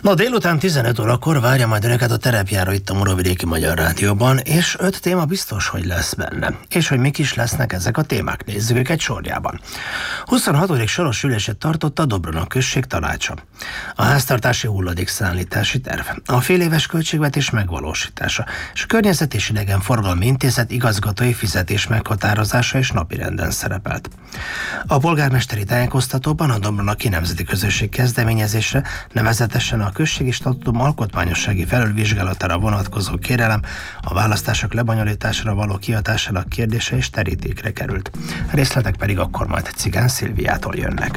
No, délután 15 órakor várja majd önöket a terepjáró itt a Muravidéki Magyar Rádióban, és 5 téma biztos, hogy lesz benne. És hogy mik is lesznek ezek a témák, nézzük őket sorjában. 26. soros ülését tartotta a Dobrona község tanácsa. A háztartási hulladékszállítási terv, a féléves költségvetés megvalósítása, és a Környezet és Idegenforgalmi Intézet igazgatói fizetés meghatározása és napirenden szerepelt. A polgármesteri tájékoztatóban a Dobronaki Nemzeti Közösség kezdeményezésre, nevezetesen a községi statutum alkotmányossági felülvizsgálatára vonatkozó kérelem, a választások lebonyolításra való kiadásának kérdése is terítékre került. A részletek pedig akkor majd Cigán Szilviától jönnek.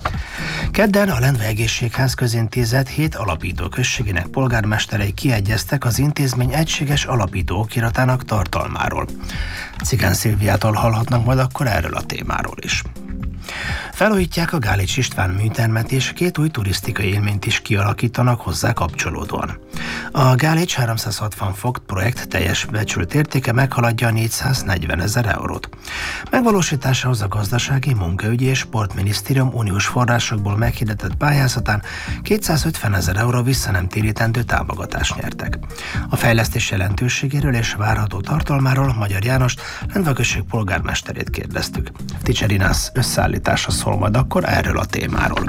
Kedden a Lendvai Egészségház Közintézet 7 alapító községének polgármesterei kiegyeztek az intézmény egységes alapító okiratának tartalmáról. Cigán Szilviától hallhatnak majd akkor erről a témáról is. Felújítják a Gálics István műtermet, és 2 új turisztikai élményt is kialakítanak hozzá kapcsolódóan. A Gálics 360 fok projekt teljes becsült értéke meghaladja a 440 000 eurót. Megvalósításához a Gazdasági, Munkaügyi és Sportminisztérium uniós forrásokból meghirdetett pályázatán 250 000 euró visszanemtérítendő támogatást nyertek. A fejlesztés jelentőségéről és várható tartalmáról Magyar Jánost, Lendvai község polgármesterét kérdeztük. Ticserinász összeállítása szól majd akkor erről a témáról.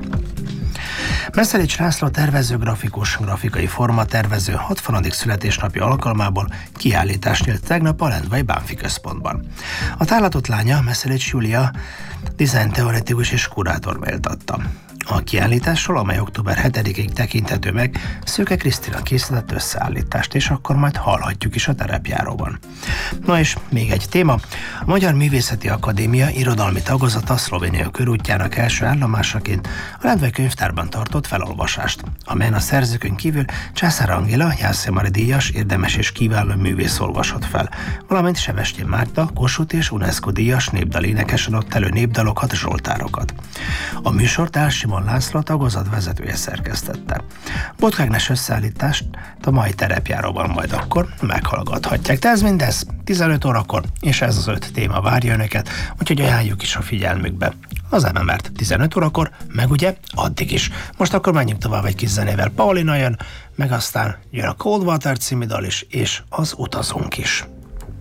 Meszelics László tervező grafikus, grafikai formatervező 60. születésnapja alkalmából kiállítást nyílt tegnap a Lendvai Bánfi Központban. A tárlatot lánya, Meszelics Júlia dizájnteoretikus és kurátor méltatta. A kiállításról, amely október 7-ig tekinthető meg, Szőke Krisztina készített összeállítást, és akkor majd hallhatjuk is a terepjáróban. Na és még egy téma. A Magyar Művészeti Akadémia irodalmi tagozata Szlovénia körútjának első állomásaként a Lendvai Könyvtárban tartott felolvasást, amelyen a szerzőkön kívül Császár Angéla, Jászai Mari díjas, érdemes és kiváló művész olvasott fel, valamint Sebestyén Márta, Kossuth és UNESCO díjas népdalénekes adott elő népdalokat, zsoltárokat. A műsort Simon László tagozat vezetője szerkesztette. Botkágnes összeállítást a mai terepjáróban majd akkor meghallgathatják. De ez mindez 15 órakor, és ez az 5 téma várja önöket, úgyhogy ajánljuk is a figyelmükbe. Az MMR-t 15 órakor, meg ugye addig is. Most akkor menjünk tovább egy kis zenével. Paulina jön, meg aztán jön a Cold Water című dal is, és az utazónk is.